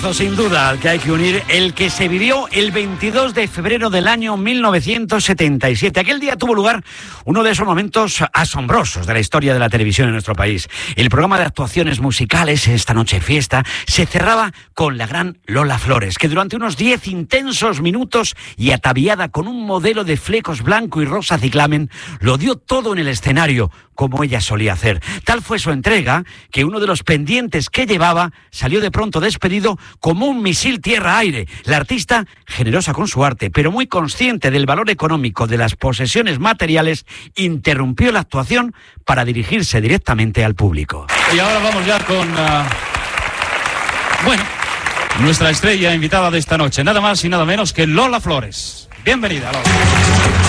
Sin duda, al que hay que unir el que se vivió el 22 de febrero del año 1977. Aquel día tuvo lugar uno de esos momentos asombrosos de la historia de la televisión en nuestro país. El programa de actuaciones musicales, Esta Noche Fiesta, se cerraba con la gran Lola Flores, que durante unos 10 intensos minutos y ataviada con un modelo de flecos blanco y rosa ciclamen, lo dio todo en el escenario, como ella solía hacer. Tal fue su entrega que uno de los pendientes que llevaba salió de pronto despedido como un misil tierra-aire. La artista, generosa con su arte, pero muy consciente del valor económico de las posesiones materiales, interrumpió la actuación para dirigirse directamente al público. Y ahora vamos ya con, nuestra estrella invitada de esta noche, nada más y nada menos que Lola Flores. Bienvenida, Lola.